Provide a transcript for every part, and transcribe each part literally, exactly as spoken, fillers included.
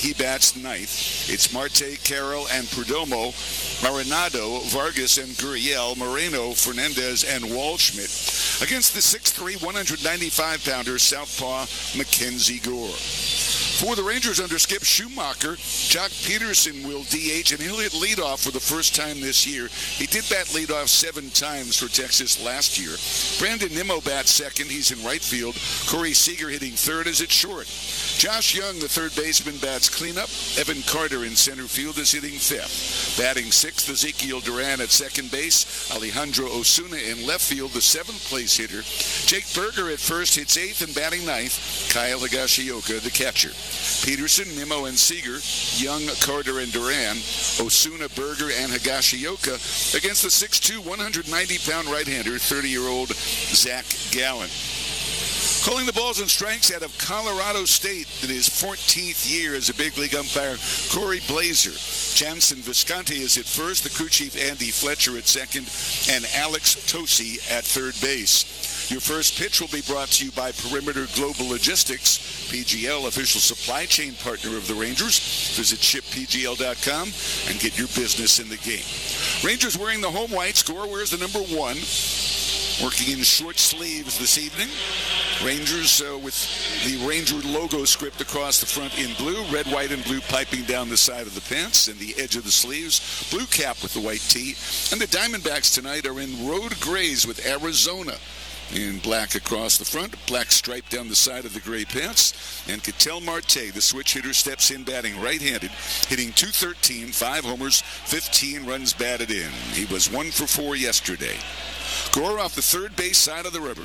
he bats ninth. It's Marte, Carroll, and Perdomo, Marinado, Vargas, and Gurriel, Moreno, Fernandez, and Waldschmidt against the six three, one ninety-five pounder Southpaw Mackenzie Gore. For the Rangers under Skip Schumacher, Jock Peterson will D H, and he'll hit leadoff for the first time this year. He did bat leadoff seven times for Texas last year. Brandon Nimmo bats second. He's in right field. Corey Seager hitting third is at short. Josh Young, the third baseman, bats cleanup. Evan Carter in center field is hitting fifth. Batting sixth, Ezekiel Duran at second base. Alejandro Osuna in left field, the seventh place hitter. Jake Berger at first hits eighth, and batting ninth, Kyle Higashioka, the catcher. Peterson, Nimmo, and Seager, Young, Carter, and Duran, Osuna, Berger, and Higashioka against the six two, one ninety pound right-hander, thirty-year-old Zach Gallen. Calling the balls and strikes out of Colorado State in his fourteenth year as a big league umpire, Corey Blazer. Jansen Visconti is at first, the crew chief Andy Fletcher at second, and Alex Tosi at third base. Your first pitch will be brought to you by Perimeter Global Logistics, P G L, official supply chain partner of the Rangers. Visit ship p g l dot com and get your business in the game. Rangers wearing the home white. Score wears the number one. Working in short sleeves this evening. Rangers uh, with the Ranger logo script across the front in blue. Red, white, and blue piping down the side of the pants and the edge of the sleeves. Blue cap with the white tee. And the Diamondbacks tonight are in road grays with Arizona in black across the front, black stripe down the side of the gray pants. And Ketel Marte, the switch hitter, steps in batting right-handed, hitting two thirteen, five homers, fifteen runs batted in. He was one for four yesterday. Gore off the third base side of the river.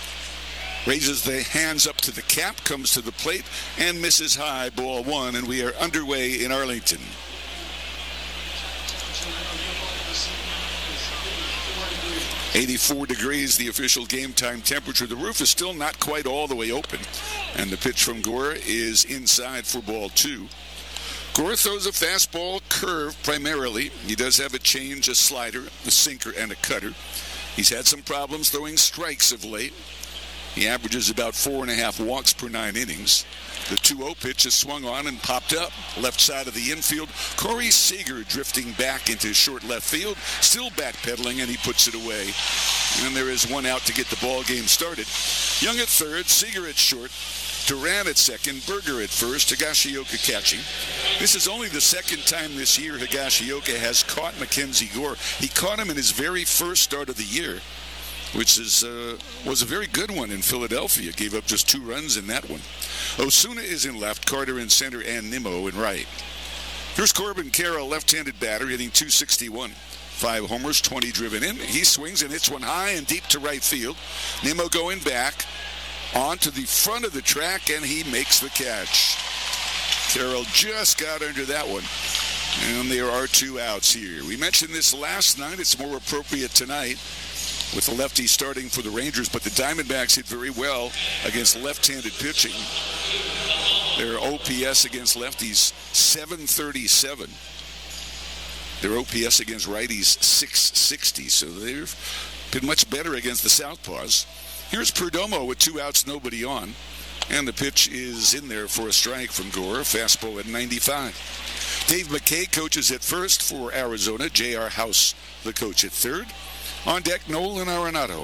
Raises the hands up to the cap, comes to the plate, and misses high, ball one, and we are underway in Arlington. eighty-four degrees, the official game time temperature. The roof is still not quite all the way open, and the pitch from Gore is inside for ball two. Gore throws a fastball curve primarily. He does have a change, a slider, a sinker, and a cutter. He's had some problems throwing strikes of late. He averages about four and a half walks per nine innings. The two oh pitch is swung on and popped up. Left side of the infield. Corey Seager drifting back into short left field. Still backpedaling, and he puts it away. And there is one out to get the ball game started. Young at third, Seager at short, Duran at second, Berger at first, Higashioka catching. This is only the second time this year Higashioka has caught Mackenzie Gore. He caught him in his very first start of the year, which is uh, was a very good one in Philadelphia. Gave up just two runs in that one. Osuna is in left, Carter in center, and Nimmo in right. Here's Corbin Carroll, left-handed batter, hitting two sixty-one. Five homers, twenty driven in. He swings and hits one high and deep to right field. Nimmo going back onto the front of the track, and he makes the catch. Carroll just got under that one. And there are two outs here. We mentioned this last night. It's more appropriate tonight with the lefty starting for the Rangers, but the Diamondbacks hit very well against left-handed pitching. Their O P S against lefties, seven thirty-seven. Their O P S against righties, six sixty. So they've been much better against the southpaws. Here's Perdomo with two outs, nobody on. And the pitch is in there for a strike from Gore, fastball at ninety-five. Dave McKay coaches at first for Arizona. J R. House, the coach, at third. On deck, Nolan Arenado.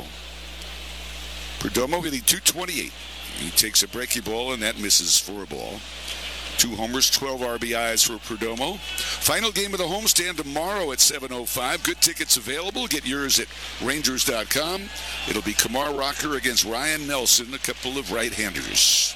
Perdomo hitting two twenty-eight. He takes a breaky ball, and that misses for a ball. Two homers, twelve R B Is for Perdomo. Final game of the homestand tomorrow at seven oh five. Good tickets available. Get yours at Rangers dot com. It'll be Kumar Rocker against Ryan Nelson, a couple of right-handers.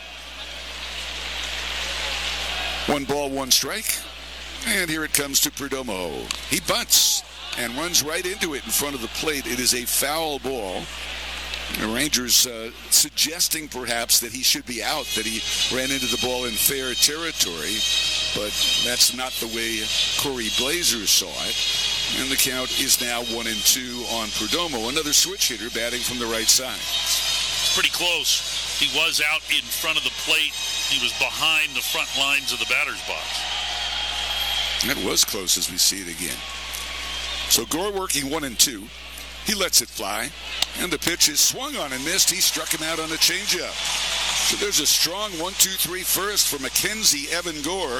One ball, one strike. And here it comes to Perdomo. He bunts and runs right into it in front of the plate. It is a foul ball. The Rangers uh, suggesting perhaps that he should be out, that he ran into the ball in fair territory, but that's not the way Corey Blazer saw it. And the count is now one and two on Perdomo, another switch hitter batting from the right side. It's pretty close. He was out in front of the plate. He was behind the front lines of the batter's box. That was close as we see it again. So Gore working one and two. He lets it fly, and the pitch is swung on and missed. He struck him out on a changeup. So there's a strong one two three first for Mackenzie Evan Gore.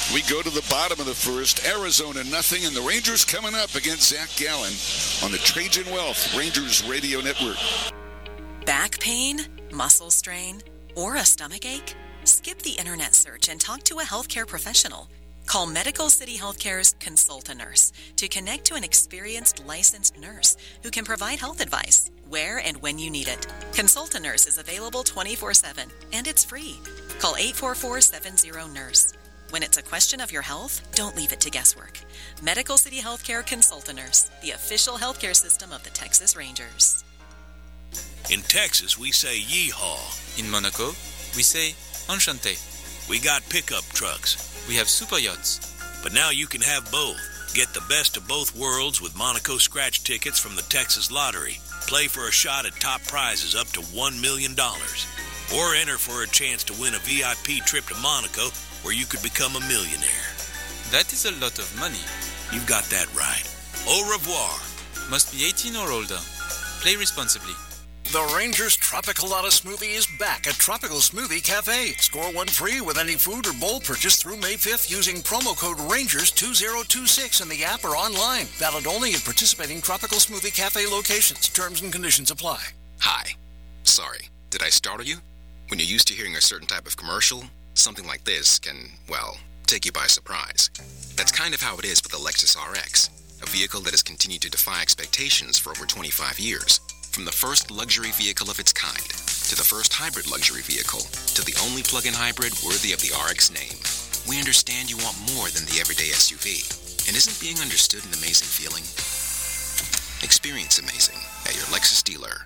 We go to the bottom of the first. Arizona nothing, and the Rangers coming up against Zach Gallen on the Trajan Wealth Rangers Radio Network. Back pain, muscle strain, or a stomach ache? Skip the internet search and talk to a healthcare professional. Call Medical City Healthcare's Consult-A-Nurse to connect to an experienced licensed nurse who can provide health advice where and when you need it. Consult-A-Nurse is available twenty-four seven, and it's free. Call eight four four, seven zero, nurse. When it's a question of your health, don't leave it to guesswork. Medical City Healthcare Consult-A-Nurse, the official healthcare system of the Texas Rangers. In Texas, we say yeehaw. In Monaco, we say enchanté. We got pickup trucks. We have super yachts. But now you can have both. Get the best of both worlds with Monaco scratch tickets from the Texas Lottery. Play for a shot at top prizes up to one million dollars. Or enter for a chance to win a V I P trip to Monaco where you could become a millionaire. That is a lot of money. You've got that right. Au revoir. Must be eighteen or older. Play responsibly. The Rangers Tropicalata Smoothie is back at Tropical Smoothie Cafe. Score one free with any food or bowl purchase through May fifth using promo code Rangers two zero two six in the app or online. Valid only at participating Tropical Smoothie Cafe locations. Terms and conditions apply. Hi. Sorry, did I startle you? When you're used to hearing a certain type of commercial, something like this can, well, take you by surprise. That's kind of how it is with the Lexus R X, a vehicle that has continued to defy expectations for over twenty-five years. From the first luxury vehicle of its kind, to the first hybrid luxury vehicle, to the only plug-in hybrid worthy of the R X name, we understand you want more than the everyday S U V. And isn't being understood an amazing feeling? Experience amazing at your Lexus dealer.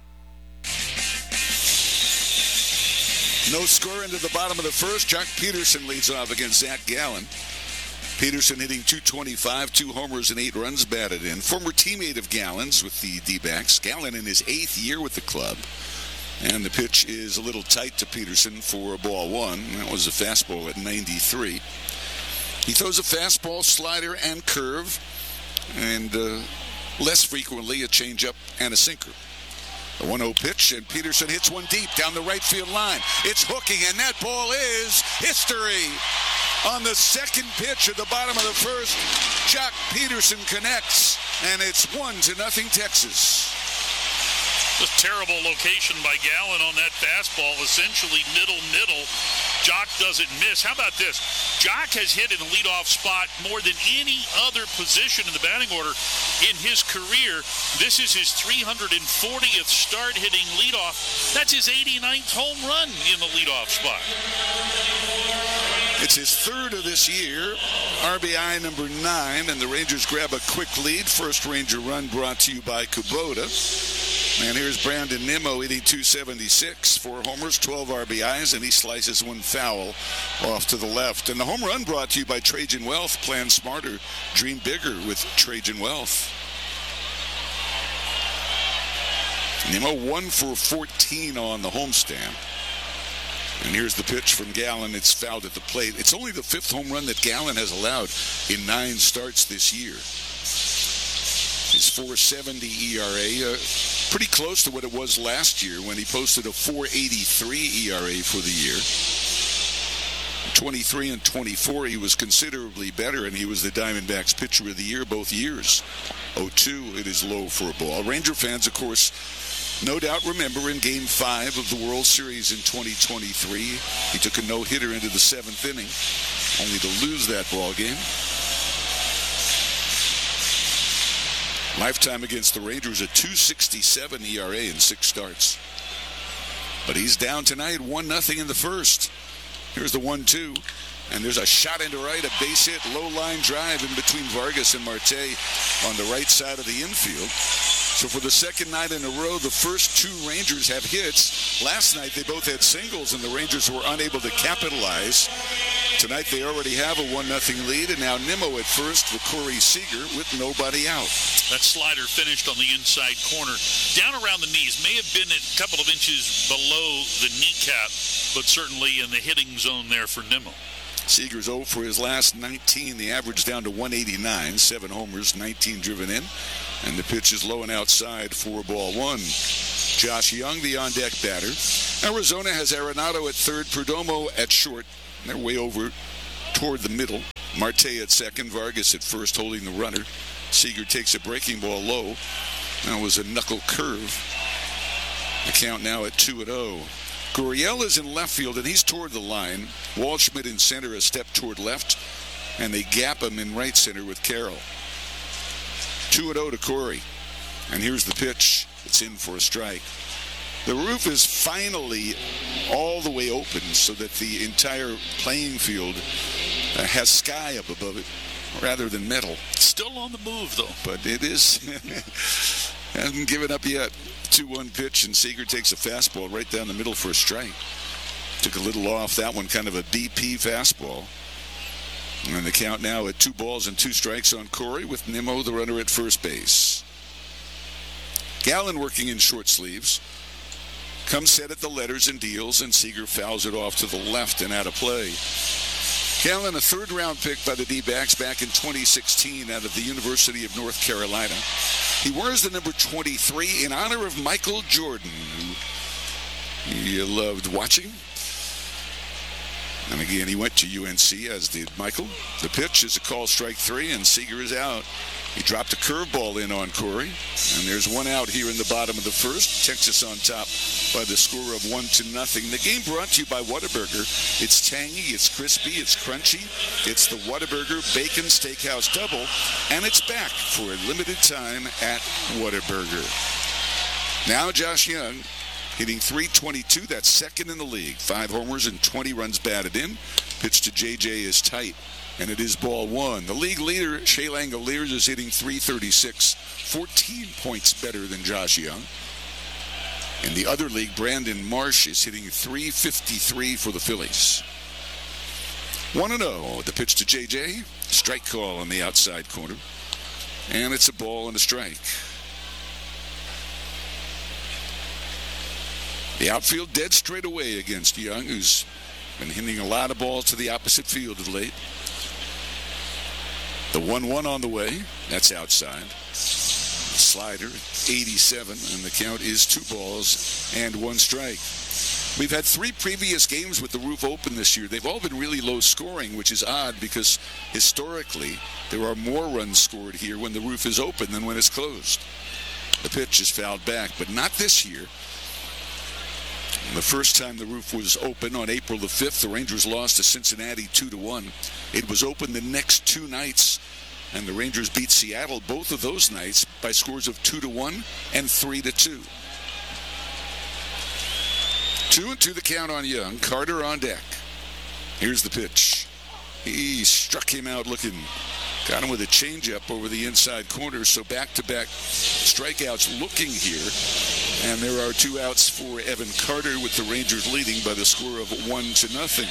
No score into the bottom of the first. Jock Peterson leads off against Zach Gallen. Peterson hitting two twenty-five, two homers and eight runs batted in. Former teammate of Gallen's with the D-backs. Gallen in his eighth year with the club. And the pitch is a little tight to Peterson for a ball one. That was a fastball at ninety-three. He throws a fastball, slider, and curve. And uh, less frequently a changeup and a sinker. The one oh pitch, and Peterson hits one deep down the right field line. It's hooking, and that ball is history. On the second pitch at the bottom of the first, Jock Peterson connects, and it's one to nothing Texas. Just terrible location by Gallen on that fastball, essentially middle-middle. Jock doesn't miss. How about this? Jock has hit in the leadoff spot more than any other position in the batting order in his career. This is his three hundred fortieth start hitting leadoff. That's his eighty-ninth home run in the leadoff spot. It's his third of this year, R B I number nine, and the Rangers grab a quick lead. First Ranger run brought to you by Kubota. And here's Brandon Nimmo hitting two seventy-six, four homers, twelve R B Is, and he slices one foul off to the left. And the home run brought to you by Trajan Wealth. Plan smarter, dream bigger with Trajan Wealth. Nimmo one for fourteen on the homestand. And here's the pitch from Gallen. It's fouled at the plate. It's only the fifth home run that Gallen has allowed in nine starts this year. His four seventy E R A, uh, pretty close to what it was last year when he posted a four eighty-three E R A for the year. twenty-three and twenty-four, he was considerably better, and he was the Diamondbacks pitcher of the year both years. oh two, it is low for a ball. Ranger fans, of course, no doubt remember in Game five of the World Series in twenty twenty-three, he took a no-hitter into the seventh inning, only to lose that ball game. Lifetime against the Rangers, a two sixty-seven E R A in six starts. But he's down tonight, one nothing in the first. Here's the one two. And there's a shot into right, a base hit, low line drive in between Vargas and Marte on the right side of the infield. So for the second night in a row, the first two Rangers have hits. Last night they both had singles, and the Rangers were unable to capitalize. Tonight they already have a one nothing lead, and now Nimmo at first for Corey Seager with nobody out. That slider finished on the inside corner, down around the knees. May have been a couple of inches below the kneecap, but certainly in the hitting zone there for Nimmo. Seager's oh for his last nineteen. The average down to one eighty-nine. Seven homers, nineteen driven in. And the pitch is low and outside for ball one. Josh Young, the on-deck batter. Arizona has Arenado at third, Perdomo at short. They're way over toward the middle. Marte at second, Vargas at first holding the runner. Seager takes a breaking ball low. That was a knuckle curve. The count now at two and oh. Gurriel is in left field, and he's toward the line. Waldschmidt in center, a step toward left, and they gap him in right center with Carroll. two and oh to Corey. And here's the pitch. It's in for a strike. The roof is finally all the way open so that the entire playing field uh, has sky up above it rather than metal. Still on the move, though. But it is. Hasn't given up yet. two one pitch, and Seager takes a fastball right down the middle for a strike. Took a little off that one, kind of a B P fastball. And the count now at two balls and two strikes on Corey with Nimmo, the runner, at first base. Gallen working in short sleeves. Comes set at the letters and deals, and Seager fouls it off to the left and out of play. Gallen, a third-round pick by the D-backs back in twenty sixteen out of the University of North Carolina. He wears the number twenty-three in honor of Michael Jordan, who he loved watching. And again, he went to U N C, as did Michael. The pitch is a call, strike three, and Seager is out. He dropped a curveball in on Corey, and there's one out here in the bottom of the first. Texas on top by the score of one to nothing. The game brought to you by Whataburger. It's tangy, it's crispy, it's crunchy. It's the Whataburger Bacon Steakhouse Double, and it's back for a limited time at Whataburger. Now Josh Young hitting three twenty-two. That's second in the league. Five homers and twenty runs batted in. Pitch to J J is tight, and it is ball one. The league leader, Shea Langoliers, is hitting three thirty-six, fourteen points better than Josh Young. In the other league, Brandon Marsh is hitting three fifty-three for the Phillies. one and oh. The pitch to J J. Strike call on the outside corner. And it's a ball and a strike. The outfield dead straight away against Young, who's been hitting a lot of balls to the opposite field of late. The one one on the way. That's outside. The slider, eighty-seven, and the count is two balls and one strike. We've had three previous games with the roof open this year. They've all been really low scoring, which is odd because historically there are more runs scored here when the roof is open than when it's closed. The pitch is fouled back, but not this year. The first time the roof was open on April the fifth, the Rangers lost to Cincinnati two to one. It was open the next two nights, and the Rangers beat Seattle both of those nights by scores of two to one and three to two. Two and two the count on Young. Carter on deck. Here's the pitch. He struck him out looking. Got him with a changeup over the inside corner, so back-to-back strikeouts looking here. And there are two outs for Evan Carter, with the Rangers leading by the score of one to nothing.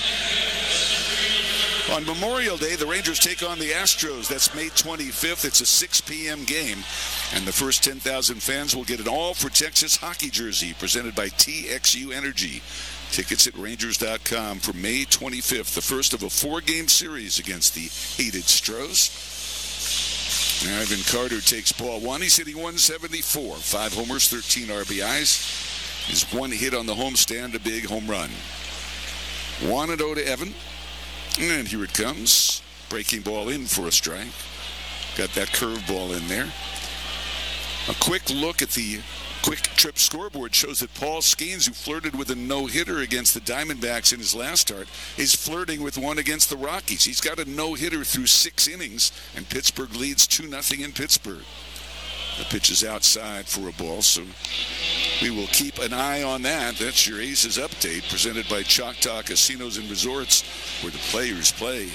On Memorial Day, the Rangers take on the Astros. That's May twenty-fifth. It's a six p.m. game. And the first ten thousand fans will get an all-for-Texas hockey jersey presented by T X U Energy. Tickets at Rangers dot com for May twenty-fifth, the first of a four-game series against the hated Stros. Now Evan Carter takes ball one. He's hitting one seventy-four. Five homers, thirteen R B Is. His one hit on the homestand, a big home run. one and oh to Evan. And here it comes. Breaking ball in for a strike. Got that curveball in there. A quick look at the Quick Trip scoreboard shows that Paul Skeens, who flirted with a no-hitter against the Diamondbacks in his last start, is flirting with one against the Rockies. He's got a no-hitter through six innings, and Pittsburgh leads two nothing in Pittsburgh. The pitch is outside for a ball, so we will keep an eye on that. That's your Aces Update, presented by Choctaw Casinos and Resorts, where the players play.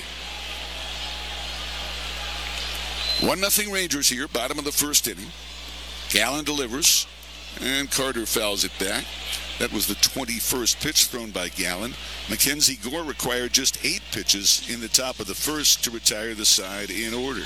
one nothing Rangers here, bottom of the first inning. Gallen delivers, and Carter fouls it back. That was the twenty-first pitch thrown by Gallen. Mackenzie Gore required just eight pitches in the top of the first to retire the side in order.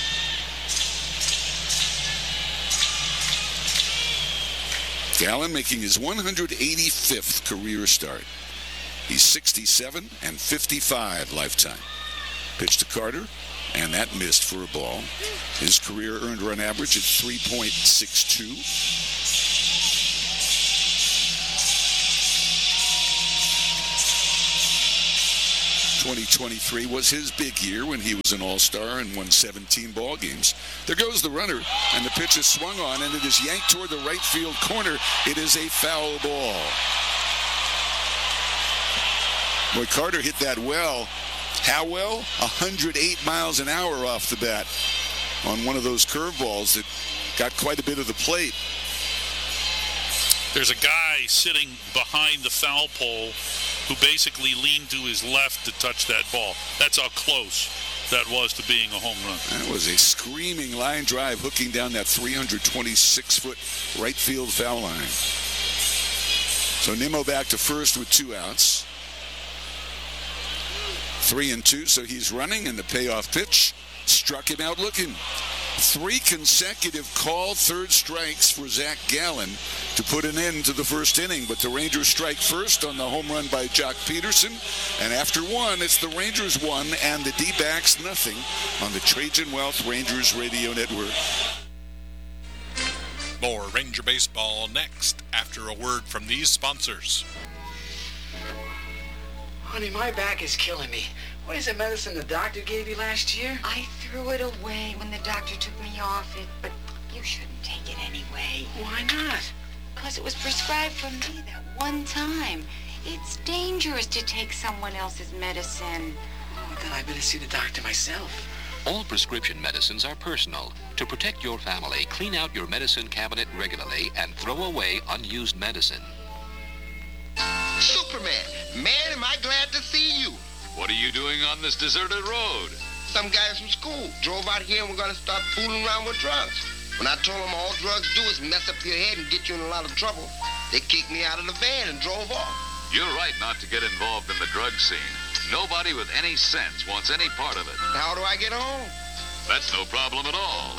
Gallen making his one hundred eighty-fifth career start. He's sixty-seven and fifty-five lifetime. Pitch to Carter, and that missed for a ball. His career earned run average at three point six two. twenty twenty-three was his big year when he was an all-star and won seventeen ball games. There goes the runner, and the pitch is swung on, and it is yanked toward the right field corner. It is a foul ball. Boy, Carter hit that well. How well? one hundred eight miles an hour off the bat on one of those curveballs that got quite a bit of the plate. There's a guy sitting behind the foul pole who basically leaned to his left to touch that ball. That's how close that was to being a home run. That was a screaming line drive hooking down that three hundred twenty-six foot right field foul line. So Nimmo back to first with two outs. Three and two, so he's running, and the payoff pitch struck him out looking. Three consecutive called third strikes for Zach Gallen to put an end to the first inning, but the Rangers strike first on the home run by Jock Peterson, and after one, it's the Rangers one and the D-backs nothing on the Trajan Wealth Rangers Radio Network. More Ranger Baseball next after a word from these sponsors. Honey, my back is killing me. What is the medicine the doctor gave you last year? I threw it away when the doctor took me off it, but you shouldn't take it anyway. Why not? Because it was prescribed for me that one time. It's dangerous to take someone else's medicine. Oh, then I better see the doctor myself. All prescription medicines are personal. To protect your family, clean out your medicine cabinet regularly and throw away unused medicine. Superman, man, am I glad to see you. What are you doing on this deserted road? Some guys from school drove out here and we're going to start fooling around with drugs. When I told them all drugs do is mess up your head and get you in a lot of trouble, they kicked me out of the van and drove off. You're right not to get involved in the drug scene. Nobody with any sense wants any part of it. How do I get home? That's no problem at all.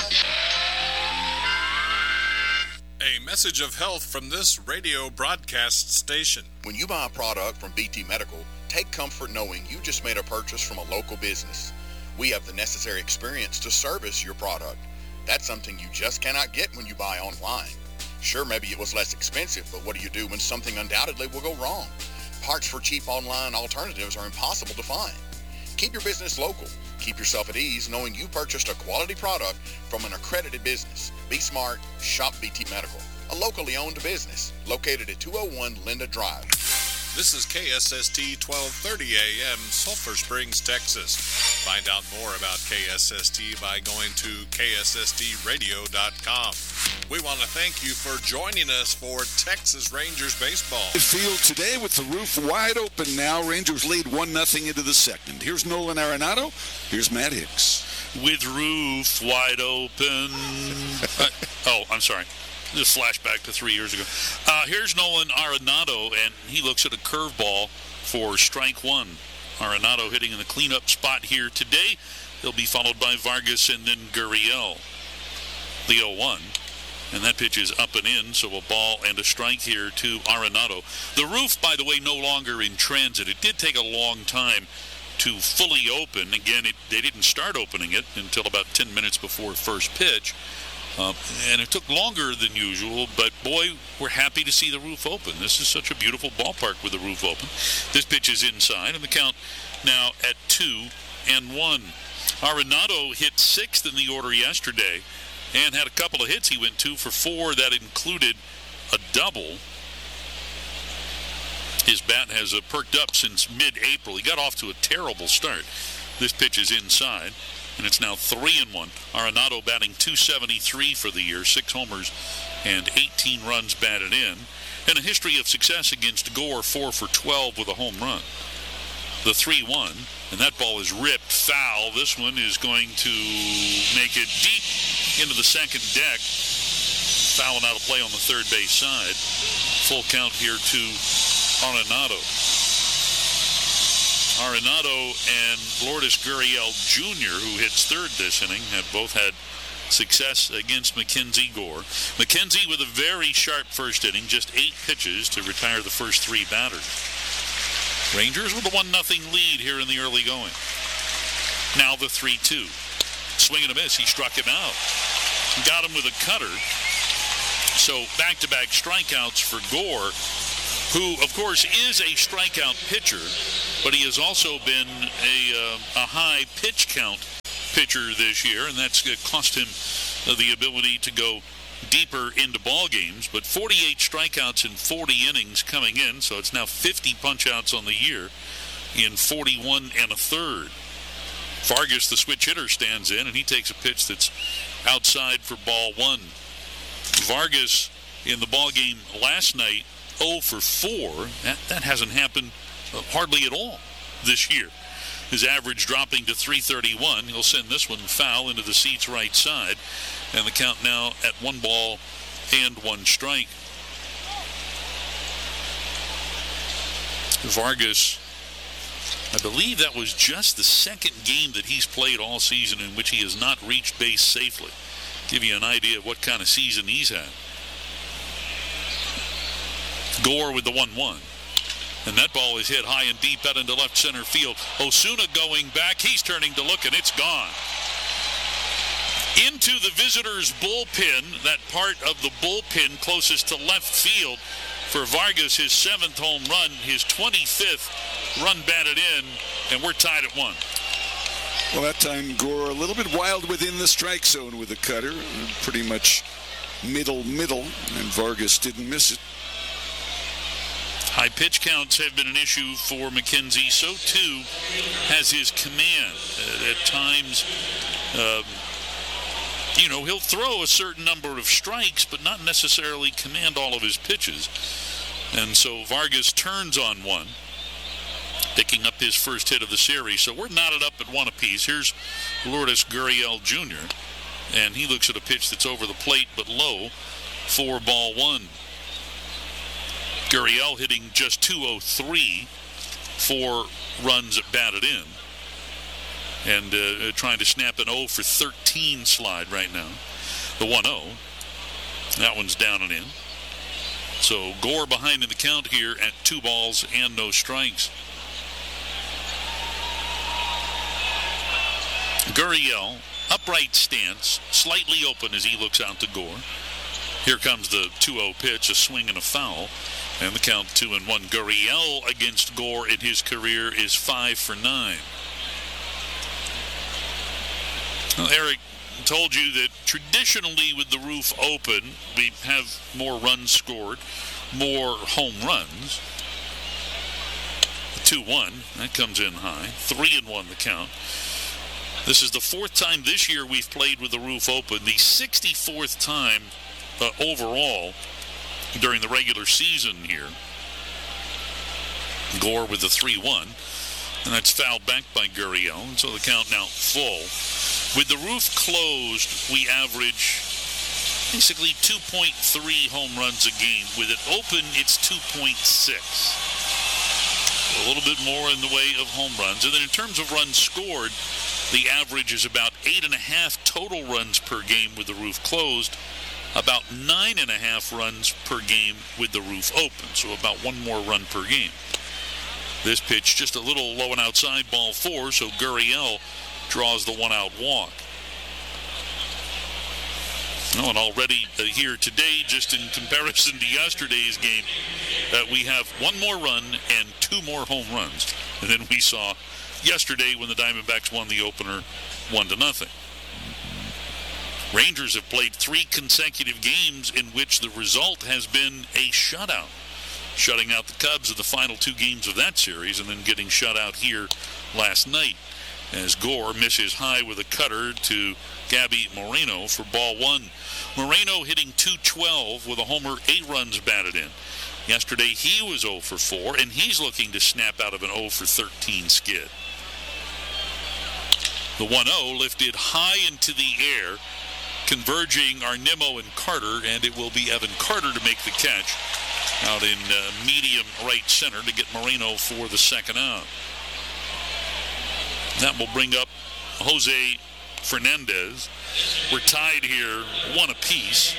A message of health from this radio broadcast station. When you buy a product from B T Medical, take comfort knowing you just made a purchase from a local business. We have the necessary experience to service your product. That's something you just cannot get when you buy online. Sure, maybe it was less expensive, but what do you do when something undoubtedly will go wrong? Parts for cheap online alternatives are impossible to find. Keep your business local. Keep yourself at ease knowing you purchased a quality product from an accredited business. Be smart. Shop B T Medical, a locally owned business located at two oh one Linda Drive. This is K S S T twelve thirty A M, Sulphur Springs, Texas. Find out more about K S S T by going to K S S T radio dot com. We want to thank you for joining us for Texas Rangers baseball. Field today with the roof wide open now. Rangers lead one nothing into the second. Here's Nolan Arenado. Here's Matt Hicks. With roof wide open. uh, oh, I'm sorry. Just flashback to three years ago. Uh, here's Nolan Arenado, and he looks at a curveball for strike one. Arenado hitting in the cleanup spot here today. He'll be followed by Vargas and then Gurriel. The oh one. And that pitch is up and in, so a ball and a strike here to Arenado. The roof, by the way, no longer in transit. It did take a long time to fully open. Again, it, they didn't start opening it until about ten minutes before first pitch. Uh, and it took longer than usual, but boy, we're happy to see the roof open. This is such a beautiful ballpark with the roof open. This pitch is inside, and the count now at two and one. Arenado hit sixth in the order yesterday and had a couple of hits. He went two for four. That included a double. His bat has uh, perked up since mid-April. He got off to a terrible start. This pitch is inside, and it's now three and one. Arenado batting two seventy-three for the year, six homers and eighteen runs batted in, and a history of success against Gore, four for twelve with a home run. The three one, and that ball is ripped foul. This one is going to make it deep into the second deck. Fouling out of play on the third base side. Full count here to Arenado. Arenado and Lourdes Gurriel Junior, who hits third this inning, have both had success against Mackenzie Gore. Mackenzie with a very sharp first inning, just eight pitches to retire the first three batters. Rangers with a one nothing lead here in the early going. Now the three two. Swing and a miss. He struck him out. Got him with a cutter. So back-to-back strikeouts for Gore. who, of course, is a strikeout pitcher, but he has also been a, uh, a high pitch count pitcher this year, and that's cost him the ability to go deeper into ball games. But forty-eight strikeouts in forty innings coming in, so it's now fifty punch-outs on the year in forty-one and a third. Vargas, the switch hitter, stands in, and he takes a pitch that's outside for ball one. Vargas in the ball game last night, oh for four. That, that hasn't happened uh, hardly at all this year. His average dropping to three thirty-one. He'll send this one foul into the seat's right side. And the count now at one ball and one strike. Vargas, I believe that was just the second game that he's played all season in which he has not reached base safely. Give you an idea of what kind of season he's had. Gore with the one one. And that ball is hit high and deep out into left center field. Osuna going back. He's turning to look, and it's gone. Into the visitors' bullpen, that part of the bullpen closest to left field for Vargas, his seventh home run, his twenty-fifth run batted in, and we're tied at one. Well, that time Gore a little bit wild within the strike zone with the cutter. Pretty much middle, middle, and Vargas didn't miss it. High pitch counts have been an issue for McKenzie. So, too, has his command. Uh, at times, uh, you know, he'll throw a certain number of strikes, but not necessarily command all of his pitches. And so Vargas turns on one, picking up his first hit of the series. So we're knotted up at one apiece. Here's Lourdes Gurriel Junior, and he looks at a pitch that's over the plate but low for ball one. Gurriel hitting just two oh three, four runs batted in, and uh, trying to snap an oh for thirteen slide right now. The one oh, that one's down and in. So Gore behind in the count here at two balls and no strikes. Gurriel, upright stance, slightly open as he looks out to Gore. Here comes the two oh pitch, a swing and a foul. And the count two and one. Gurriel against Gore in his career is five for nine. Well, Eric told you that traditionally with the roof open, we have more runs scored, more home runs. two one, that comes in high. three and one the count. This is the fourth time this year we've played with the roof open. The sixty-fourth time uh, overall during the regular season here. Gore with the three one, and that's fouled back by Gurriel, and so the count now full. With the roof closed, we average basically two point three home runs a game. With it open, it's two point six. A little bit more in the way of home runs. And then in terms of runs scored, the average is about eight and a half total runs per game with the roof closed, about nine and a half runs per game with the roof open, so about one more run per game. This pitch just a little low and outside, ball four, so Gurriel draws the one-out walk. Oh, and already uh, here today, just in comparison to yesterday's game, uh, we have one more run and two more home runs than we saw yesterday when the Diamondbacks won the opener one to nothing. Rangers have played three consecutive games in which the result has been a shutout, shutting out the Cubs in the final two games of that series and then getting shut out here last night as Gore misses high with a cutter to Gabby Moreno for ball one. Moreno hitting two twelve with a homer, eight runs batted in. Yesterday he was oh for four, and he's looking to snap out of an oh for thirteen skid. The one oh lifted high into the air, converging are Nimmo and Carter, and it will be Evan Carter to make the catch out in uh, medium right center to get Moreno for the second out. That will bring up Jose Fernandez. We're tied here, one apiece.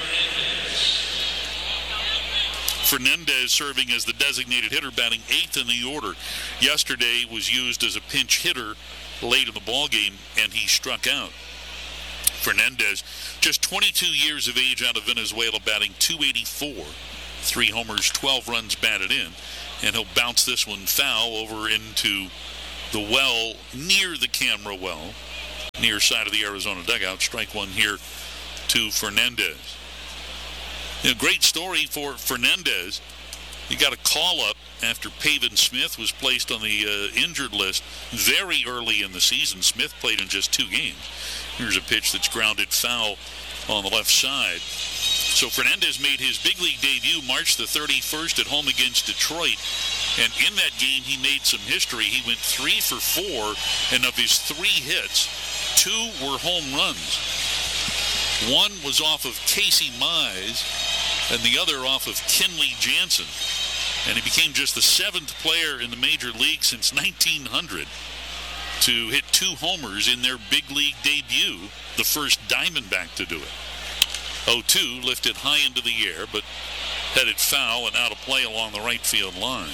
Fernandez serving as the designated hitter, batting eighth in the order. Yesterday was used as a pinch hitter late in the ballgame, and he struck out. Fernandez, just twenty-two years of age, out of Venezuela, batting two eighty-four, Three homers, twelve runs batted in. And he'll bounce this one foul over into the well near the camera well, near side of the Arizona dugout. Strike one here to Fernandez. You know, great story for Fernandez. He got a call-up after Pavin Smith was placed on the uh, injured list very early in the season. Smith played in just two games. Here's a pitch that's grounded foul on the left side. So Fernandez made his big league debut March the thirty-first at home against Detroit. And in that game, he made some history. He went three for four, and of his three hits, two were home runs. One was off of Casey Mize, and the other off of Kenley Jansen. And he became just the seventh player in the major league since nineteen hundred to hit two homers in their big league debut, the first Diamondback to do it. oh two lifted high into the air, but headed foul and out of play along the right field line.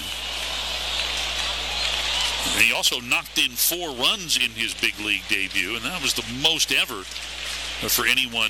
And he also knocked in four runs in his big league debut, and that was the most ever for anyone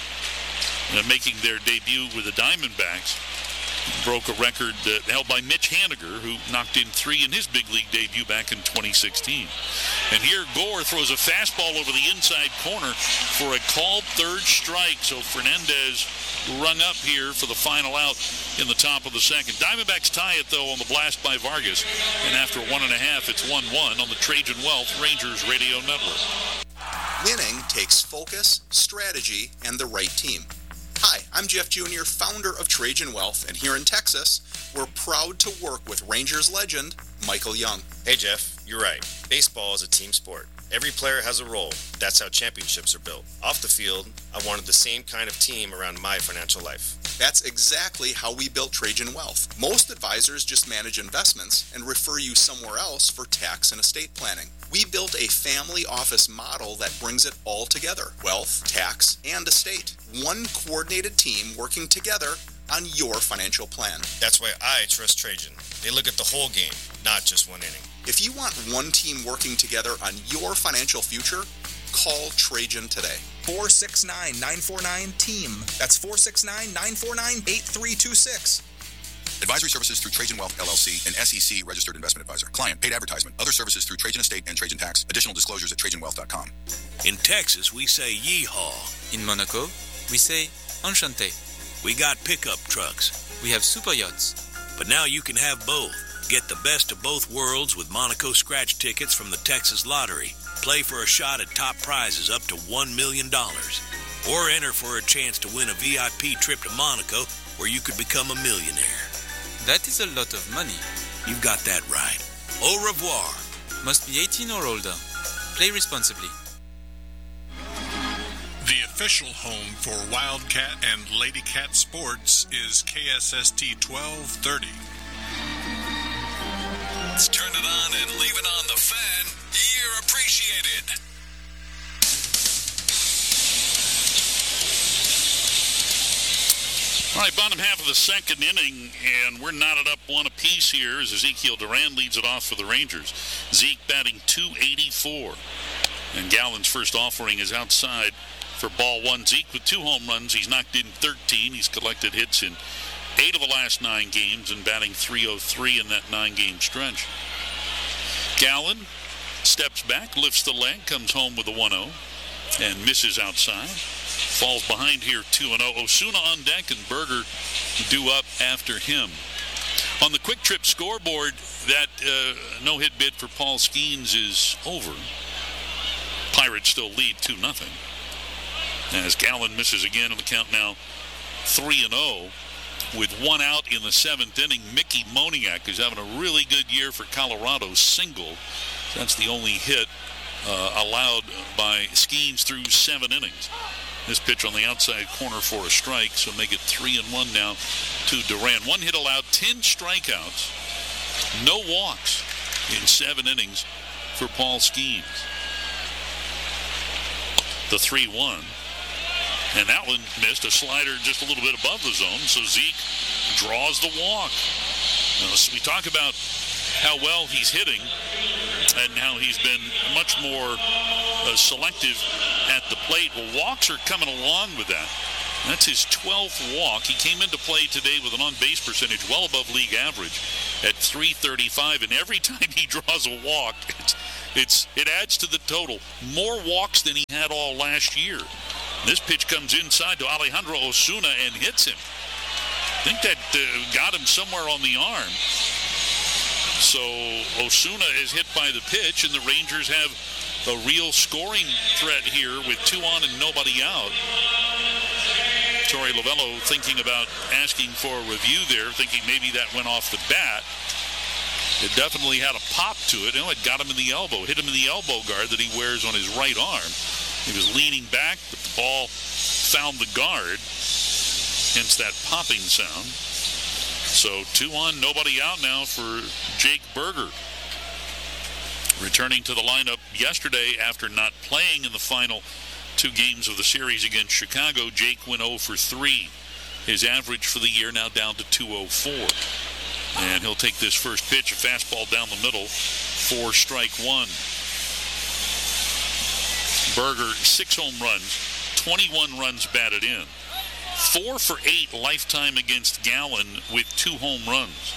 uh, making their debut with the Diamondbacks. Broke a record uh, held by Mitch Haniger, who knocked in three in his big league debut back in twenty sixteen. And here Gore throws a fastball over the inside corner for a called third strike. So Fernandez rung up here for the final out in the top of the second. Diamondbacks tie it, though, on the blast by Vargas. And after one and a half, it's one one on the Trajan Wealth Rangers Radio Network. Winning takes focus, strategy, and the right team. Hi, I'm Jeff Junior, founder of Trajan Wealth, and here in Texas, we're proud to work with Rangers legend Michael Young. Hey Jeff, you're right. Baseball is a team sport. Every player has a role. That's how championships are built. Off the field, I wanted the same kind of team around my financial life. That's exactly how we built Trajan Wealth. Most advisors just manage investments and refer you somewhere else for tax and estate planning. We built a family office model that brings it all together. Wealth, tax, and estate. One coordinated team working together on your financial plan. That's why I trust Trajan. They look at the whole game, not just one inning. If you want one team working together on your financial future, call Trajan today. four six nine, nine four nine, TEAM. That's four six nine, nine four nine, eight three two six. Advisory services through Trajan Wealth, L L C, an S E C registered investment advisor. Client, paid advertisement. Other services through Trajan Estate and Trajan Tax. Additional disclosures at trajan wealth dot com. In Texas, we say yeehaw. In Monaco, we say enchanté. We got pickup trucks. We have super yachts. But now you can have both. Get the best of both worlds with Monaco scratch tickets from the Texas Lottery. Play for a shot at top prizes up to one million dollars. Or enter for a chance to win a V I P trip to Monaco where you could become a millionaire. That is a lot of money. You've got that right. Au revoir. Must be eighteen or older. Play responsibly. The official home for Wildcat and Ladycat sports is K S S T twelve thirty. Let's turn it on and leave it on the fan. You're appreciated. All right, bottom half of the second inning, and we're knotted up one apiece here as Ezekiel Duran leads it off for the Rangers. Zeke batting two eighty-four. And Gallen's first offering is outside for ball one. Zeke with two home runs. He's knocked in thirteen. He's collected hits in eight of the last nine games and batting three oh three in that nine-game stretch. Gallen steps back, lifts the leg, comes home with a one oh, and misses outside. Falls behind here two and oh. Osuna on deck and Berger due up after him. On the Quick Trip scoreboard, that uh, no-hit bid for Paul Skeens is over. Pirates still lead two nothing. As Gallen misses again in the count now three and oh. With one out in the seventh inning, Mickey Moniak is having a really good year for Colorado. Single. That's the only hit uh, allowed by Skeens through seven innings. This pitch on the outside corner for a strike, so make it three and one now to Duran. One hit allowed, ten strikeouts, no walks in seven innings for Paul Skeens. The three one. And that one missed, a slider just a little bit above the zone, so Zeke draws the walk. Now, so we talk about how well he's hitting and how he's been much more uh, selective at the plate. Well, walks are coming along with that. That's his twelfth walk. He came into play today with an on-base percentage well above league average at three thirty-five, and every time he draws a walk, it's, it's it adds to the total. More walks than he had all last year. This pitch comes inside to Alejandro Osuna and hits him. I think that uh, got him somewhere on the arm. So Osuna is hit by the pitch, and the Rangers have a real scoring threat here with two on and nobody out. Torey Lovullo thinking about asking for a review there, thinking maybe that went off the bat. It definitely had a pop to it. You know, it got him in the elbow, hit him in the elbow guard that he wears on his right arm. He was leaning back, but the ball found the guard, hence that popping sound. So two on, nobody out now for Jake Burger. Returning to the lineup yesterday after not playing in the final two games of the series against Chicago, Jake went oh for three. His average for the year now down to two oh four. And he'll take this first pitch, a fastball down the middle for strike one. Burger, six home runs, twenty-one runs batted in. Four for eight lifetime against Gallen with two home runs.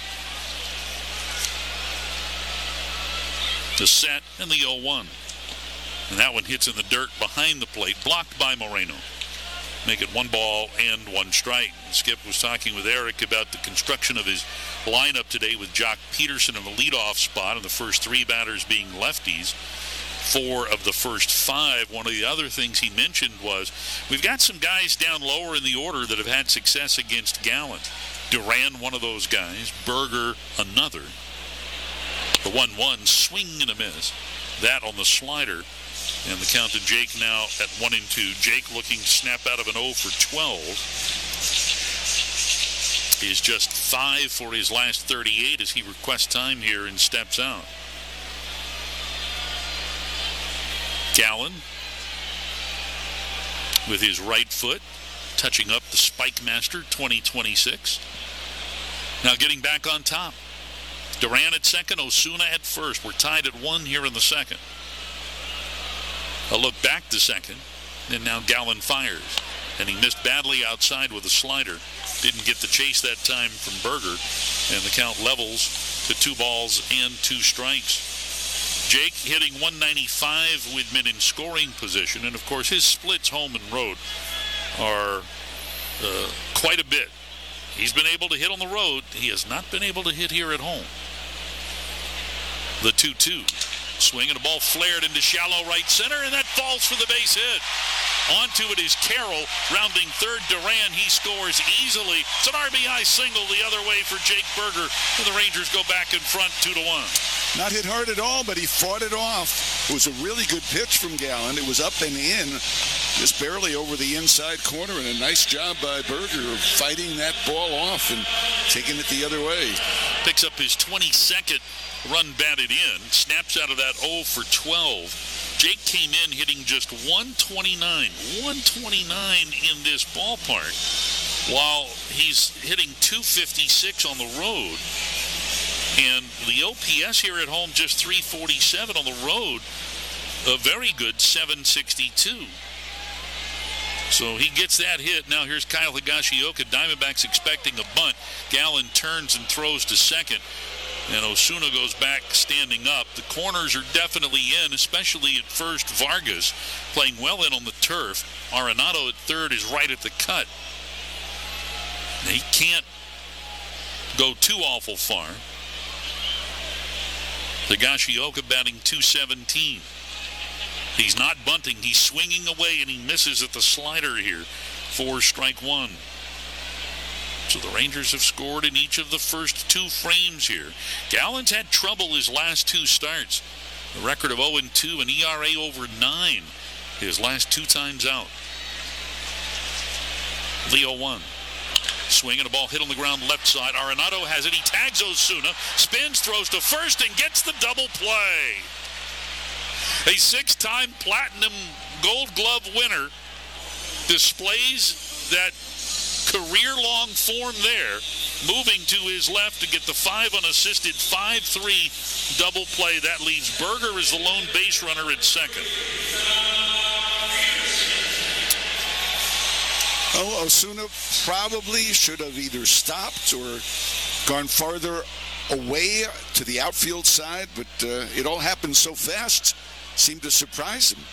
The set and the oh one. And that one hits in the dirt behind the plate, blocked by Moreno. Make it one ball and one strike. Skip was talking with Eric about the construction of his lineup today with Jock Peterson in the leadoff spot and the first three batters being lefties. Four of the first five. One of the other things he mentioned was we've got some guys down lower in the order that have had success against Gallen. Duran, one of those guys. Burger, another. The one one, swing and a miss. That on the slider. And the count to Jake now at one and two. Jake looking to snap out of an oh for twelve. Is just five for his last thirty-eight as he requests time here and steps out. Gallen with his right foot touching up the Spike Master twenty twenty-six. Now getting back on top. Duran at second, Osuna at first. We're tied at one here in the second. A look back to second, and now Gallen fires. And he missed badly outside with a slider. Didn't get the chase that time from Burger, and the count levels to two balls and two strikes. Jake hitting one ninety-five with men in scoring position, and of course his splits home and road are uh, quite a bit. He's been able to hit on the road. He has not been able to hit here at home. The two two. Swing and a ball flared into shallow right center, and that falls for the base hit. Onto it is Carroll, rounding third. Duran, he scores easily. It's an R B I single the other way for Jake Burger, and the Rangers go back in front two to one. Not hit hard at all, but he fought it off. It was a really good pitch from Gallen. It was up and in, just barely over the inside corner, and a nice job by Burger of fighting that ball off and taking it the other way. Picks up his twenty-second run batted in, snaps out of that oh for twelve. Jake came in hitting just one twenty-nine. one twenty-nine in this ballpark, while he's hitting two fifty-six on the road. And the O P S here at home just three forty-seven, on the road a very good seven sixty-two. So he gets that hit. Now here's Kyle Higashioka. Diamondbacks expecting a bunt. Gallen turns and throws to second. And Osuna goes back standing up. The corners are definitely in, especially at first. Vargas playing well in on the turf. Arenado at third is right at the cut. He can't go too awful far. Higashioka batting two seventeen. He's not bunting. He's swinging away, and he misses at the slider here for strike one. So the Rangers have scored in each of the first two frames here. Gallen's had trouble his last two starts. A record of oh and two, an E R A over nine his last two times out. Leo one. Swing and a ball hit on the ground left side. Arenado has it. He tags Osuna, spins, throws to first, and gets the double play. A six-time Platinum Gold Glove winner displays that career-long form there, moving to his left to get the five unassisted five three double play. That leaves Burger as the lone base runner at second. Oh, Osuna probably should have either stopped or gone farther away to the outfield side, but uh, it all happened so fast, seemed to surprise him.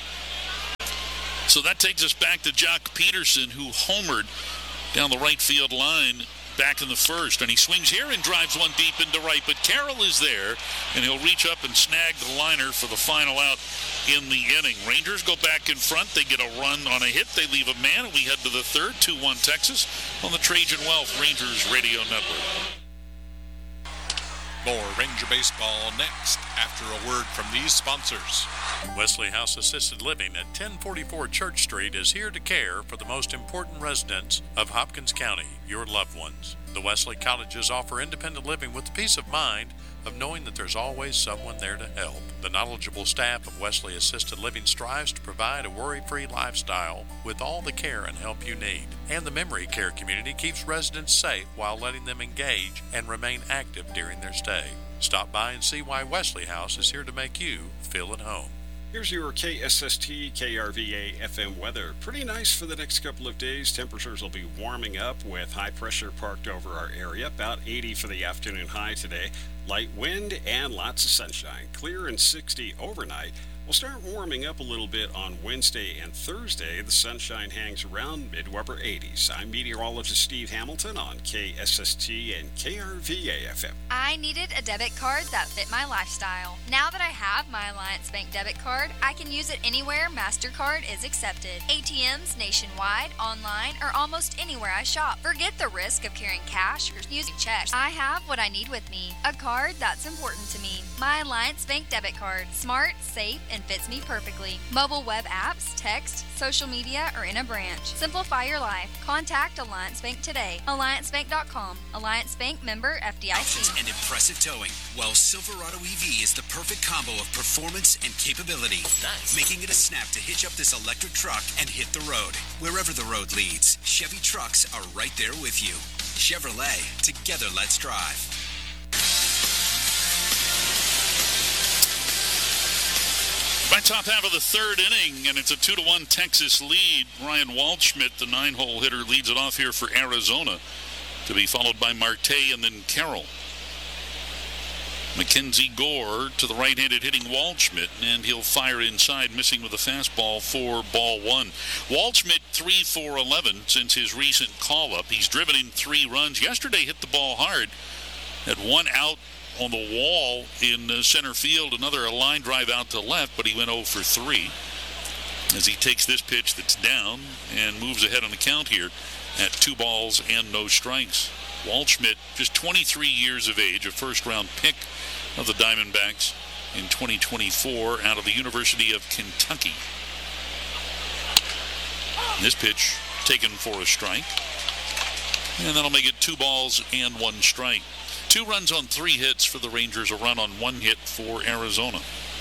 So that takes us back to Jock Peterson, who homered down the right field line back in the first, and he swings here and drives one deep into right, but Carroll is there, and he'll reach up and snag the liner for the final out in the inning. Rangers go back in front. They get a run on a hit. They leave a man, and we head to the third. two one Texas on the Trajan Wealth Rangers Radio Network. More Ranger Baseball next after a word from these sponsors. Wesley House Assisted Living at ten forty-four Church Street is here to care for the most important residents of Hopkins County, your loved ones. The Wesley Cottages offer independent living with the peace of mind of knowing that there's always someone there to help. The knowledgeable staff of Wesley Assisted Living strives to provide a worry-free lifestyle with all the care and help you need. And the memory care community keeps residents safe while letting them engage and remain active during their stay. Stop by and see why Wesley House is here to make you feel at home. Here's your K S S T K R V A F M weather. Pretty nice for the next couple of days. Temperatures will be warming up with high pressure parked over our area. About eighty for the afternoon high today. Light wind and lots of sunshine. Clear and sixty overnight. We'll start warming up a little bit on Wednesday and Thursday. The sunshine hangs around mid-upper eighties. I'm meteorologist Steve Hamilton on K S S T and K R V A F M. I needed a debit card that fit my lifestyle. Now that I have my Alliance Bank debit card, I can use it anywhere MasterCard is accepted. A T Ms nationwide, online, or almost anywhere I shop. Forget the risk of carrying cash or using checks. I have what I need with me. A card that's important to me. My Alliance Bank debit card. Smart, safe, and fits me perfectly. Mobile web apps, text, social media, or in a branch. Simplify your life. Contact Alliance Bank today. alliance bank dot com. Alliance Bank member F D I C. And impressive towing. Well, Silverado E V is the perfect combo of performance and capability. Nice. Making it a snap to hitch up this electric truck and hit the road. Wherever the road leads, Chevy trucks are right there with you. Chevrolet, together let's drive. By top half of the third inning, and it's a two to one Texas lead. Ryan Waldschmidt, the nine-hole hitter, leads it off here for Arizona, to be followed by Marte and then Carroll. Mackenzie Gore to the right-handed hitting Waldschmidt, and he'll fire inside, missing with a fastball for ball one. Waldschmidt three for eleven since his recent call-up. He's driven in three runs. Yesterday hit the ball hard, had one out on the wall in uh, center field, another a line drive out to left, but he went oh for three as he takes this pitch that's down and moves ahead on the count here at two balls and no strikes. Waldschmidt, just twenty-three years of age, a first-round pick of the Diamondbacks in twenty twenty-four out of the University of Kentucky. This pitch taken for a strike, and that'll make it two balls and one strike. Two runs on three hits for the Rangers, a run on one hit for Arizona.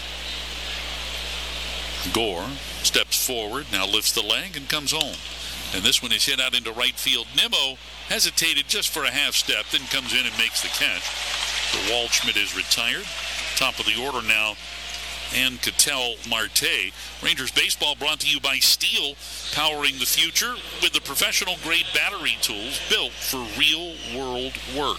Gore steps forward, now lifts the leg and comes home. And this one is hit out into right field. Nimmo hesitated just for a half step, then comes in and makes the catch. So Waldschmidt is retired. Top of the order now, and Ketel Marte. Rangers baseball brought to you by Steel, powering the future with the professional-grade battery tools built for real-world work.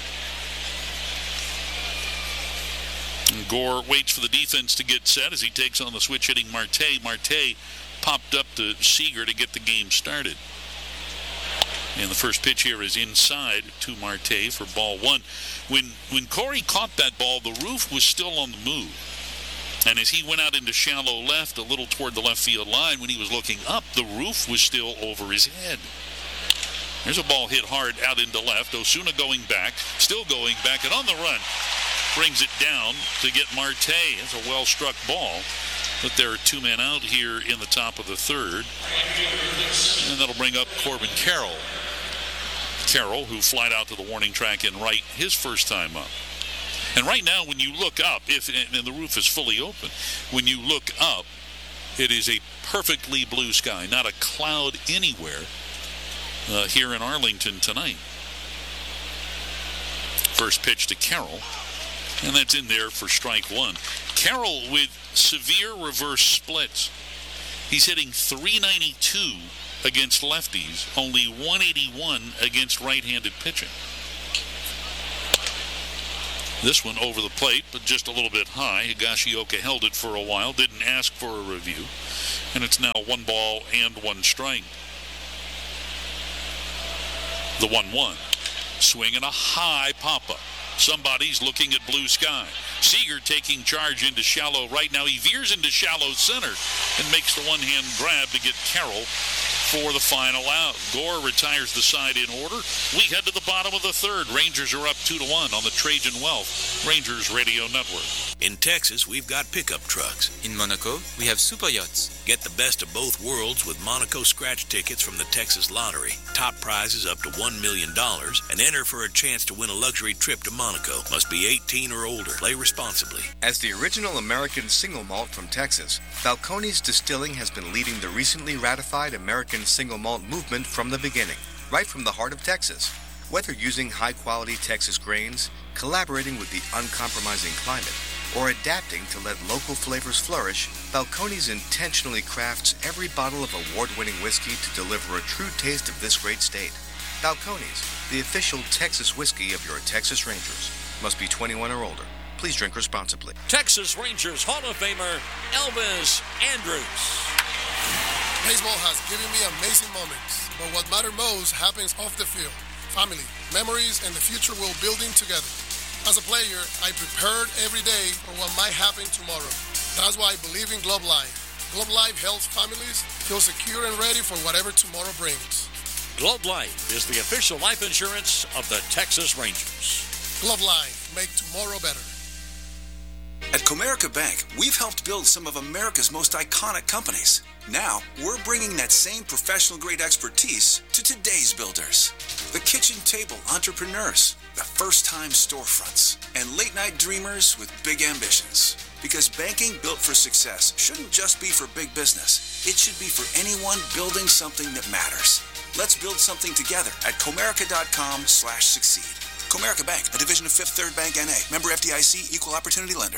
And Gore waits for the defense to get set as he takes on the switch-hitting Marte. Marte popped up to Seager to get the game started. And the first pitch here is inside to Marte for ball one. When when Corey caught that ball, the roof was still on the move. And as he went out into shallow left, a little toward the left field line, when he was looking up, the roof was still over his head. There's a ball hit hard out into left. Osuna going back, still going back, and on the run. Brings it down to get Marte. It's a well-struck ball. But there are two men out here in the top of the third. And that'll bring up Corbin Carroll. Carroll, who flied out to the warning track in right his first time up. And right now, when you look up, if and the roof is fully open, when you look up, it is a perfectly blue sky. Not a cloud anywhere uh, here in Arlington tonight. First pitch to Carroll. And that's in there for strike one. Carroll with severe reverse splits. He's hitting three ninety-two against lefties, only one eighty-one against right-handed pitching. This one over the plate, but just a little bit high. Higashioka held it for a while, didn't ask for a review, and it's now one ball and one strike. The one one. Swing and a high pop-up. Somebody's looking at blue sky. Seager taking charge into shallow right now. He veers into shallow center and makes the one-hand grab to get Carroll for the final out. Gore retires the side in order. We head to the bottom of the third. Rangers are up two to one on the Trajan Wealth Rangers Radio Network. In Texas, we've got pickup trucks. In Monaco, we have super yachts. Get the best of both worlds with Monaco scratch tickets from the Texas Lottery. Top prizes up to one million dollars and enter for a chance to win a luxury trip to Monaco. Must be eighteen or older. Play responsibly. As the original American single malt from Texas, Falcone's Distilling has been leading the recently ratified American single malt movement from the beginning, right from the heart of Texas. Whether using high-quality Texas grains, collaborating with the uncompromising climate, or adapting to let local flavors flourish, Falcone's intentionally crafts every bottle of award-winning whiskey to deliver a true taste of this great state. Falcone's, the official Texas whiskey of your Texas Rangers. Must be twenty-one or older. Please drink responsibly. Texas Rangers Hall of Famer Elvis Andrus. Baseball has given me amazing moments, but what matters most happens off the field. Family, memories, and the future we're building together. As a player, I prepared every day for what might happen tomorrow. That's why I believe in Globe Life. Globe Life helps families feel secure and ready for whatever tomorrow brings. Globe Life is the official life insurance of the Texas Rangers. Globe Life, make tomorrow better. At Comerica Bank, we've helped build some of America's most iconic companies. Now, we're bringing that same professional-grade expertise to today's builders. The kitchen table entrepreneurs, the first-time storefronts, and late-night dreamers with big ambitions. Because banking built for success shouldn't just be for big business. It should be for anyone building something that matters. Let's build something together at Comerica.com slash succeed. Comerica Bank, a division of Fifth Third Bank N A. Member F D I C, Equal Opportunity Lender.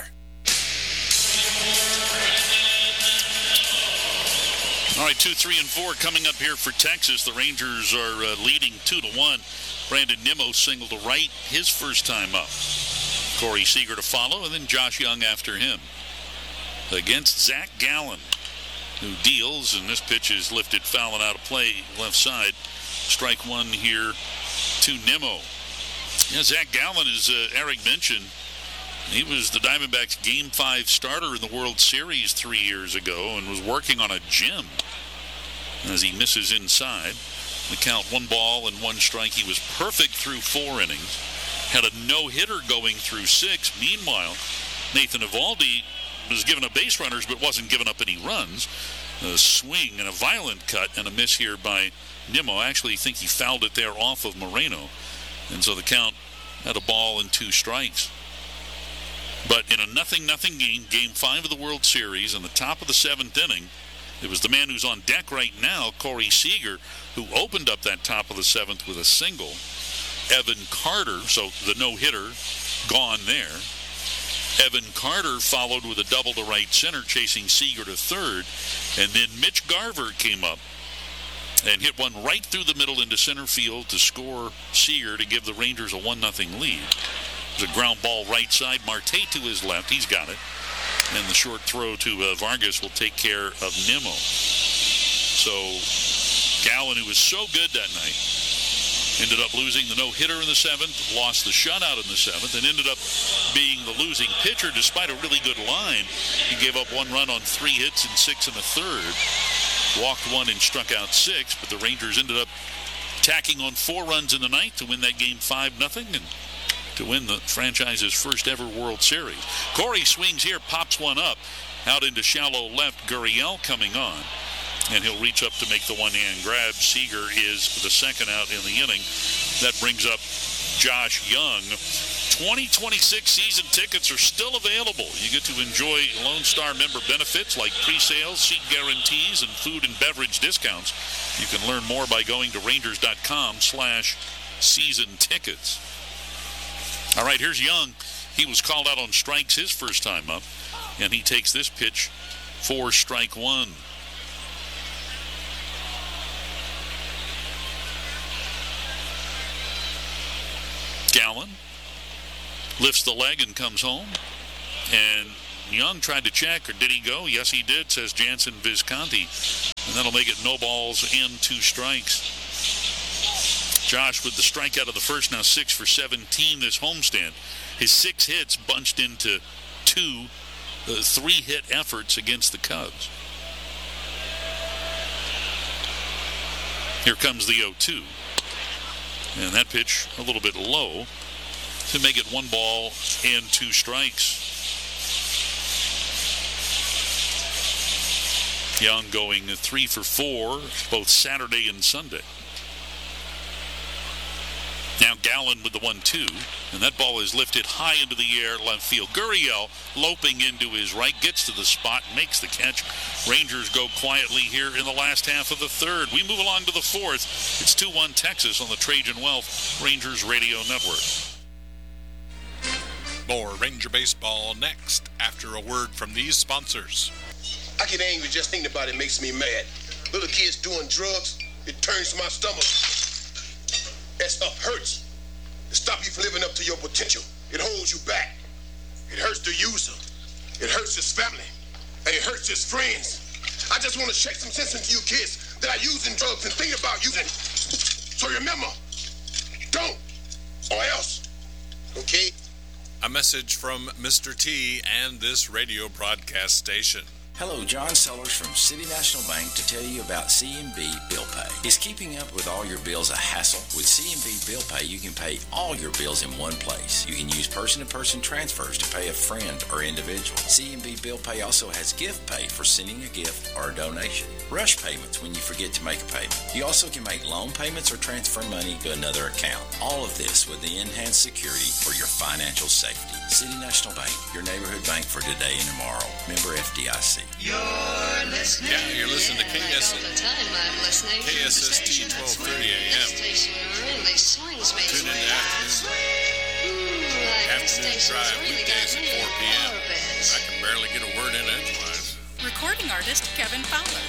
All right, two, three, and four coming up here for Texas. The Rangers are uh, leading two to one. Brandon Nimmo single to right, his first time up. Corey Seager to follow, and then Josh Young after him. Against Zach Gallen, who deals, and this pitch is lifted foul and out of play left side. Strike one here to Nimmo. Yeah, Zach Gallen, as uh, Eric mentioned, he was the Diamondbacks' Game five starter in the World Series three years ago and was working on a gym as he misses inside. The count one ball and one strike. He was perfect through four innings. Had a no-hitter going through six. Meanwhile, Nathan Eovaldi was given up base runners but wasn't giving up any runs. A swing and a violent cut and a miss here by Nimmo. I actually think he fouled it there off of Moreno. And so the count had a ball and two strikes. But in a nothing nothing game, game five of the World Series, in the top of the seventh inning, it was the man who's on deck right now, Corey Seager, who opened up that top of the seventh with a single. Evan Carter, so the no-hitter, gone there. Evan Carter followed with a double to right center, chasing Seager to third. And then Mitch Garver came up and hit one right through the middle into center field to score Seager to give the Rangers a one nothing lead. There's a ground ball right side. Marte to his left. He's got it. And the short throw to uh, Vargas will take care of Nimmo. So Gallen, who was so good that night, ended up losing the no-hitter in the seventh, lost the shutout in the seventh, and ended up being the losing pitcher despite a really good line. He gave up one run on three hits and six in the third. Walked one and struck out six, but the Rangers ended up tacking on four runs in the ninth to win that game five nothing and to win the franchise's first ever World Series. Corey swings here, pops one up, out into shallow left. Gurriel coming on, and he'll reach up to make the one-hand grab. Seager is the second out in the inning. That brings up Josh Young. twenty twenty-six season tickets are still available. You get to enjoy Lone Star member benefits like pre-sales, seat guarantees, and food and beverage discounts. You can learn more by going to Rangers.com slash season tickets. All right, here's Young. He was called out on strikes his first time up, and he takes this pitch for strike one. Gallen lifts the leg and comes home. And Young tried to check, or did he go? Yes, he did, says Jansen Visconti. And that'll make it no balls and two strikes. Josh with the strikeout of the first, now six for seventeen this homestand. His six hits bunched into two, uh, three-hit efforts against the Cubs. Here comes the oh two. And that pitch a little bit low to make it one ball and two strikes. Young going three for four both Saturday and Sunday. Now Gallen with the one two, and that ball is lifted high into the air left field. Gurriel loping into his right, gets to the spot, makes the catch. Rangers go quietly here in the last half of the third. We move along to the fourth. It's two one Texas on the Trajan Wealth Rangers Radio Network. More Ranger baseball next after a word from these sponsors. I get angry just thinking about it. Makes me mad. Little kids doing drugs, it turns my stomach. That stuff hurts. It stops you from living up to your potential. It holds you back. It hurts the user. It hurts his family. And it hurts his friends. I just want to shake some sense into you kids that are using drugs and thinking about using. So remember, don't, or else. Okay? A message from Mister T and this radio broadcast station. Hello, John Sellers from City National Bank to tell you about C M B Bill Pay. Is keeping up with all your bills a hassle? With C M B Bill Pay, you can pay all your bills in one place. You can use person-to-person transfers to pay a friend or individual. C M B Bill Pay also has gift pay for sending a gift or a donation. Rush payments when you forget to make a payment. You also can make loan payments or transfer money to another account. All of this with the enhanced security for your financial safety. City National Bank, your neighborhood bank for today and tomorrow. Member F D I C. You're listening. Yeah, you're listening to K S S T twelve thirty A M. Really swings me. Tune in to Afternoon, afternoon Drive weekdays at four p.m. I can barely get a word in edgewise. Recording artist Kevin Fowler.